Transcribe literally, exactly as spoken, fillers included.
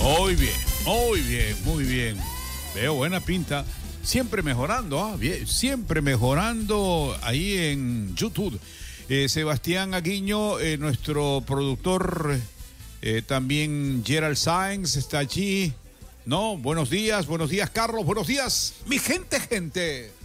Muy bien, muy bien, muy bien. Veo buena pinta. Siempre mejorando, ah, bien, siempre mejorando ahí en YouTube. Eh, Sebastián Aguiño, eh, nuestro productor, eh, también Gerald Sainz está allí. No, buenos días, buenos días, Carlos, buenos días, mi gente, gente.